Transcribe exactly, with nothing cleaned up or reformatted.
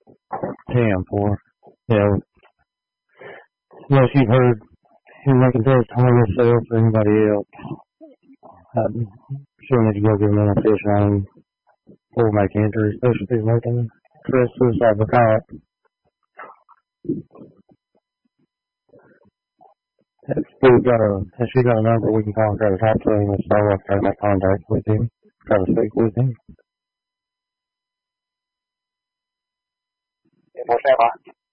ten four. Yeah. Unless you've heard him making those time yourself or anybody else, I'm sure need to go give him a fish on before we make entry, especially if he's making Chris suicide with cop. If we've got a, if she got a number, we can call and try to talk to him and so I'll try to make contact with him, try to speak with him. four stand by.